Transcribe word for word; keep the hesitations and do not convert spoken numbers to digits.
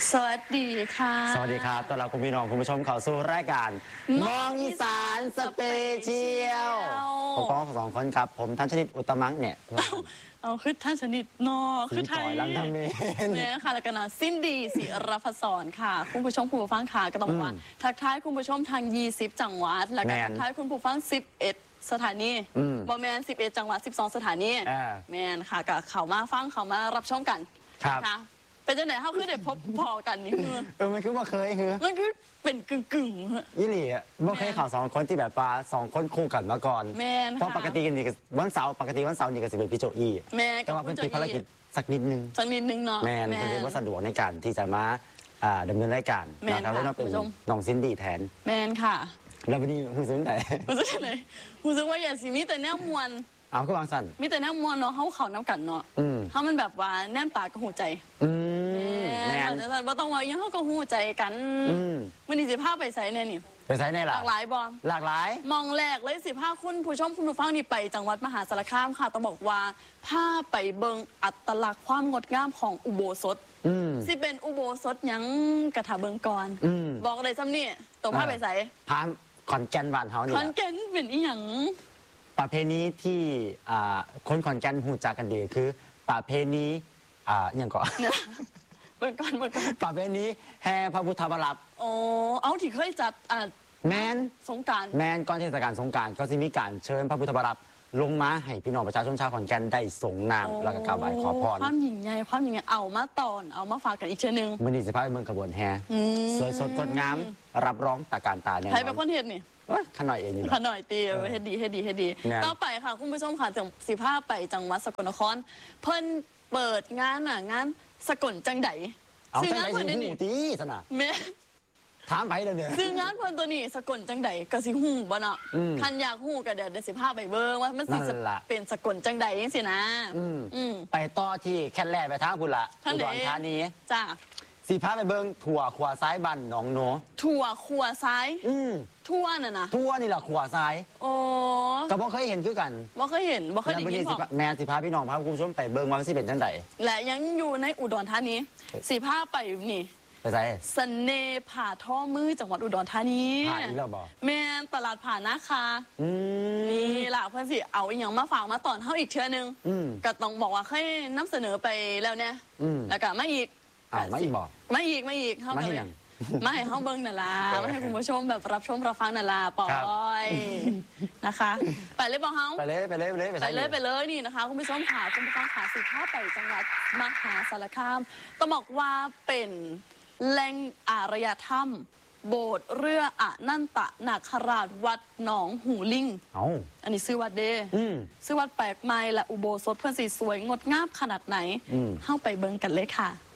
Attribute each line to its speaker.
Speaker 1: สวัสดีค่ะ
Speaker 2: สวัสดีครับต้อนรับคุณพี่น้องคุณผู้ชมเข้าสู่รายการมองอีสานสเปเชียลผมพ้องสองคนครับผมท่านชนิดอุตมังเนี่ย
Speaker 1: เอาคือท่านชนิดนอคือไทย
Speaker 2: ลังทำเอง
Speaker 1: เนี่ยค่ะแล้วก็นะสิ้นดีศิรพัศรค่ะคุณผู้ชมคุณผู้ฟังค่ะก็ต้องบอกว่าทักทายคุณผู้ชมทางยี่สิบจังหวัดแล้วก็ทักทายคุณผู้ฟังสิบเอ็ดสถานีบอแมนสิบเอ็ดจังหวัดสิบสองสถานีแมนค่ะกับเขามาฟังเขามารับชมกันค่ะเป็นจังไหนเขาคือเด็กพบพอกันนี่คือ
Speaker 2: เออมันคือว่าเคยคือ
Speaker 1: มันคือเป็นกึ่งกึ่ง
Speaker 2: ยี่หลี่อ่ะเมื่อเคยข่าวสองคนที่แบบปลาสองคนคู่กันมาก่อน
Speaker 1: แม่
Speaker 2: เพราะปกติกันนี่วันเสาร์ปกติวันเสาร์นี่ก็จะเป็นพี่โจอี้
Speaker 1: แม่
Speaker 2: แต่ว่าเป็นติดภารกิจสักนิดนึง
Speaker 1: สักนิดนึงเนาะ
Speaker 2: แม่เรียกว่าสะดวกในการที่จะมาดำเนินรายการนะครับแล้วก็เป็นน้องซินดี้แทน
Speaker 1: แม่ค่ะ
Speaker 2: แล้ววันนี้หูซึ้งไหน
Speaker 1: หูซึ้งไหนหูซึ้งว่าอย่าสิมีแต่แนวมวล
Speaker 2: เอาก็วางสั่น
Speaker 1: มีแต่แนวมวลเนาะเขาเขาน้ำกันเนาะเขามันแบบว่าแนมปากกับหูใจแม่แต่ว่าต้องว่ายังเขาก็หูใจกันวันนี้สิภาพไปใส่เนี่ยนี่
Speaker 2: ไปใส่ในห
Speaker 1: ลากหลายบอล
Speaker 2: หลากหลาย
Speaker 1: มองแรกเลยสิภาพคุณผู้ชมคุณผู้ฟังนี่ไปจังหวัดมหาสารคามค่ะต้องบอกว่าภาพไปเบิงอัตลักษณ์ความงดงามของอุโบสถสิเป็นอุโบสถยังกระถาเบิงก่อนบอกเลยซ้ำนี่ตรงภาพไปใส่
Speaker 2: พามขอนแก่นบ้านเขาเนี่ย
Speaker 1: ขอนแก่นเป็นอีหยัง
Speaker 2: ประเพณีที่คนขอนแก่นหูจักกันดีคือประเพณีอย่างก่อน
Speaker 1: เบิกก่อนเบิกก่อน
Speaker 2: ประเพณีแห่พระพุทธบาท
Speaker 1: โอ้เอาที่เคยจัด
Speaker 2: แมน
Speaker 1: สงการ
Speaker 2: แมนก่อนเทศกาลสงการก็จะมีการเชิญพระพุทธบาทลงมาให้พี่น้องประชาชนชาวขอนแก่นได้ส่งน้ำแล้วก็กราบไหว้ขอพร
Speaker 1: ความยิ่งใหญ่ความยิ่งใหญ่เอามาตอนเอามาฝากกันอีกเชือนึง
Speaker 2: มันนี่สิพาไปเมืองขบวนแห่สวยสดงดงามรับร้องตะการตาเนี่ย
Speaker 1: ใครเป็นคนเห็นนี่
Speaker 2: ขน่อยเองนี่
Speaker 1: ขน่อยตีเฮ็ดดีเฮ็ดดีเฮ็ดดีต่อไปค่ะคุณผู้ชมค่ะจังสิภาพไปจังหวัดสกลนครเพิ่นเปิดงานอ่ะงานสกลจังได
Speaker 2: ซึ่งงานเพิ่นนี่ตีสนะ
Speaker 1: แม่
Speaker 2: ถามไปเลยเนี่ย
Speaker 1: ซึ่งงานเพิ่นตัวนี้สกลจังไดก็สิฮู้บ่เนาะคันอยากฮู้ก็เดี๋ยวสิภาพไปเบิ่งว่ามันสิเป็นสกลจังไดจังซี่นะ
Speaker 2: ไปต่อที่แค่แรกไปทางพุ่นละอุดรธานี
Speaker 1: จ้า
Speaker 2: สีพาไปเบิ้งถั่วขวาซ้ายบันหนองโน
Speaker 1: ถั่วขวาซ้ายอืมทั่วน่ะนะ
Speaker 2: ทั่วนี่แหละขวาซ้าย
Speaker 1: โอ้
Speaker 2: ก็บ่เคยเห็นคือกัน
Speaker 1: บ่เคยเห็นบ่เคยได้ยินพอ
Speaker 2: แม่สีพาพี่น้องพาคุณผู้ชมไปเบิ้งว่าสิเป็นจังได
Speaker 1: และยังอยู่ในอุดรธานีสีพาไปนี่
Speaker 2: ไปไส
Speaker 1: เสน่ห์ผ่าท่อมือจังหวัดอุดรธานี
Speaker 2: ผ่าอีกแล้วบ่
Speaker 1: แม่ตลาดผ่านะคะนี่ล่ะเพื่อนสิเอาอีหยังมาฝากมาตอนเฮาอีกเทื่อนึงก็ต้องบอกว่าเคยนำเสนอไปแล้วเนี่ยแล้วก็มาอีก
Speaker 2: อ่าไม่อีกบอก
Speaker 1: ไม่อีกไม่อีกเขาไม่ไม่ให้เขาเบิ้งนาลาไม่ให้คุณผู้ชมแบบรับชมรับฟังนาลาปอยนะคะไปเลยบอกเขา
Speaker 2: ไปเลยไปเลยไปเลย
Speaker 1: ไปเลยไปเลยนี่นะคะคุณผู้ชมขาคุณผู้ฟังขาสิท่าไปจังหวัดมหาสารคามต้องบอกว่าเป็นแหล่งอารยธรรมโบสถ์เรืออนันตนาคราชวัดหนองหูลิงอันนี้ชื่อวัดเดชื่อวัดแปลกใหม่และอุโบสถเพื่อนสีสวยงดงามขนาดไหนเข้าไปเบิ้งกันเลยค่ะ